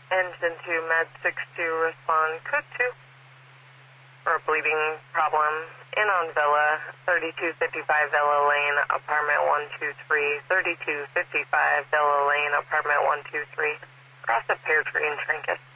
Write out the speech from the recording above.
Engine 2, Med 62, respond code 2 for a bleeding problem in on Villa, 3255 Villa Lane, apartment 123, 3255 Villa Lane, apartment 123, cross a pear tree and Trinket.